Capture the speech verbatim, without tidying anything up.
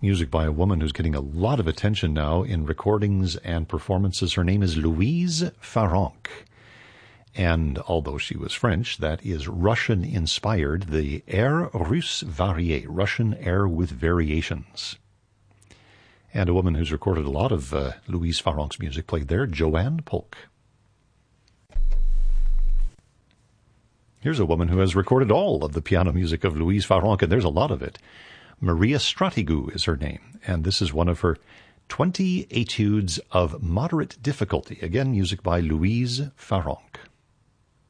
music by a woman who's getting a lot of attention now in recordings and performances. Her name is Louise Farrenc. And although she was French, that is Russian-inspired, the Air Russe Varié, Russian air with variations. And a woman who's recorded a lot of uh, Louise Farrenc's music played there, Joanne Polk. Here's a woman who has recorded all of the piano music of Louise Farrenc, and there's a lot of it. Maria Stratigou is her name, and this is one of her twenty etudes of moderate difficulty. Again, music by Louise Farrenc.